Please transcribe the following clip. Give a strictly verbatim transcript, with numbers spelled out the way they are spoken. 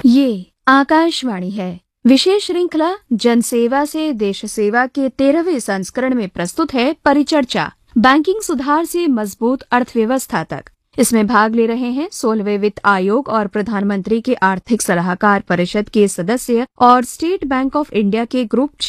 ये आकाशवाणी है। विशेष श्रृंखला जनसेवा से देश सेवा के तेरहवें संस्करण में प्रस्तुत है परिचर्चा, बैंकिंग सुधार से मजबूत अर्थव्यवस्था तक। इसमें भाग ले रहे हैं सोलहवें वित्त आयोग और प्रधानमंत्री के आर्थिक सलाहकार परिषद के सदस्य और स्टेट बैंक ऑफ इंडिया के ग्रुप